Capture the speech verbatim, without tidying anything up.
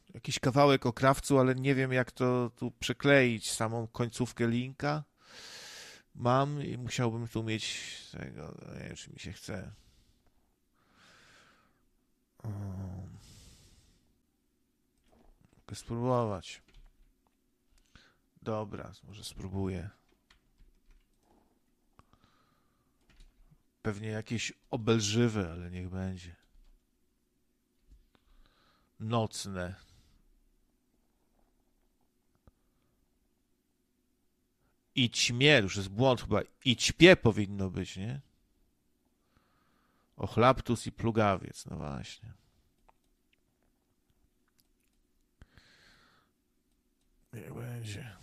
jakiś kawałek o krawcu, ale nie wiem, jak to tu przykleić, samą końcówkę linka. Mam i musiałbym tu mieć tego, nie wiem, czy mi się chce. O. Mogę spróbować. Dobra, może spróbuję. Pewnie jakieś obelżywe, ale niech będzie. Nocne. I ćmie, już jest błąd chyba. I ćpie powinno być, nie? Ochlaptus i plugawiec, no właśnie. Niech będzie.